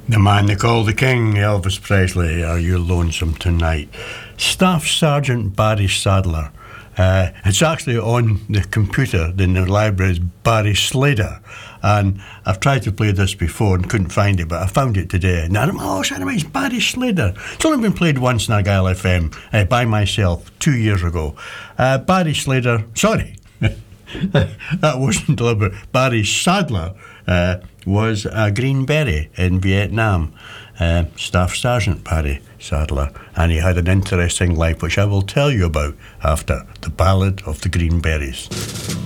The man they call the king, Elvis Presley. Are you lonesome tonight? Staff Sergeant Barry Sadler. It's actually on the computer in the library as Barry Slater. And I've tried to play this before and couldn't find it, but I found it today. And I'm, it's Barry Slater. It's only been played once in Argyll FM by myself 2 years ago. Barry Slater, sorry, that wasn't deliberate. Barry Sadler was a Green Beret in Vietnam. Staff Sergeant Barry Sadler, and he had an interesting life which I will tell you about after the Ballad of the Green Berets.